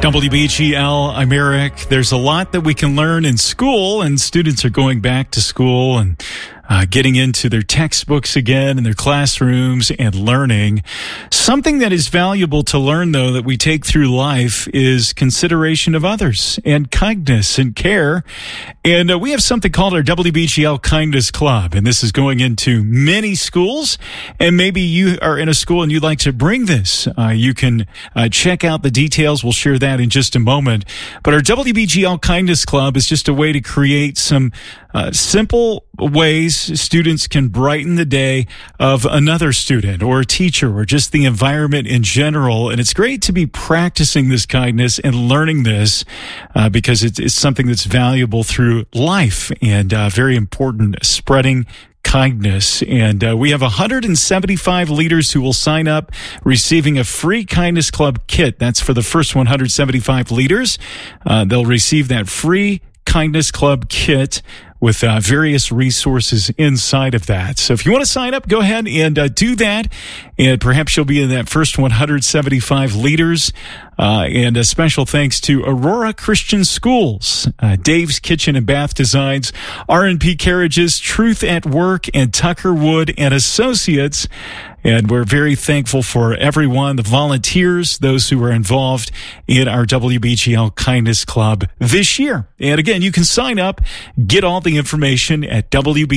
WBGL, I'm Eric. There's a lot that we can learn in school, and students are going back to school and getting into their textbooks again in their classrooms and learning. Something that is valuable to learn, though, that we take through life is consideration of others and kindness and care. And we have something called our WBGL Kindness Club, and this is going into many schools. And maybe you are in a school and you'd like to bring this. You can check out the details. We'll share that in just a moment. But our WBGL Kindness Club is just a way to create some simple ways students can brighten the day of another student or a teacher or just the environment in general. And it's great to be practicing this kindness and learning this because it's something that's valuable through life and very important, spreading kindness. And we have 175 leaders who will sign up, receiving a free Kindness Club kit. That's for the first 175 leaders. They'll receive that free Kindness Club kit with various resources inside of that. So if you want to sign up, go ahead and do that. And perhaps you'll be in that first 175 leaders. And a special thanks to Aurora Christian Schools, Dave's Kitchen and Bath Designs, R&P Carriages, Truth at Work, and Tucker Wood and Associates. And we're very thankful for everyone, the volunteers, those who are involved in our WBGL Kindness Club this year. And again, you can sign up, get all the information at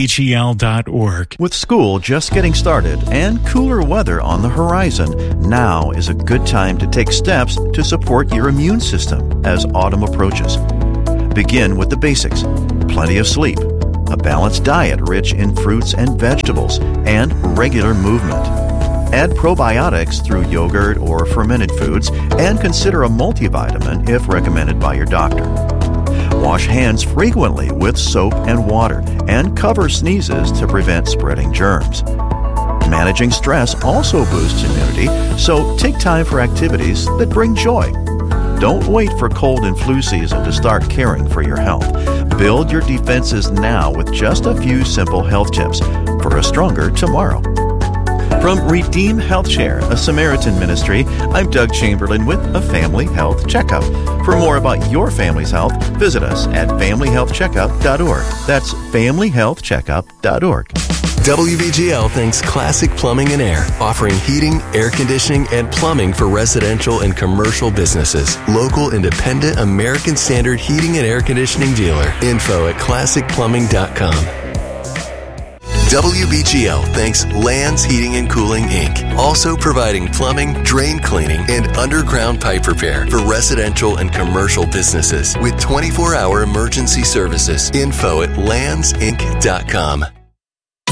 WBGL.org. With school just getting started and cooler weather on the horizon, now is a good time to take steps to support your immune system as autumn approaches. Begin with the basics: plenty of sleep, a balanced diet rich in fruits and vegetables, and regular movement. Add probiotics through yogurt or fermented foods, and consider a multivitamin if recommended by your doctor. Wash hands frequently with soap and water, and cover sneezes to prevent spreading germs. Managing stress also boosts immunity, so take time for activities that bring joy. Don't wait for cold and flu season to start caring for your health. Build your defenses now with just a few simple health tips for a stronger tomorrow. From Redeem Health Share, a Samaritan ministry, I'm Doug Chamberlain with a Family Health Checkup. For more about your family's health, visit us at familyhealthcheckup.org. That's familyhealthcheckup.org. WBGL thanks Classic Plumbing and Air, offering heating, air conditioning, and plumbing for residential and commercial businesses. Local, independent, American Standard heating and air conditioning dealer. Info at classicplumbing.com. WBGL thanks Lands Heating and Cooling, Inc., also providing plumbing, drain cleaning, and underground pipe repair for residential and commercial businesses with 24-hour emergency services. Info at landsinc.com.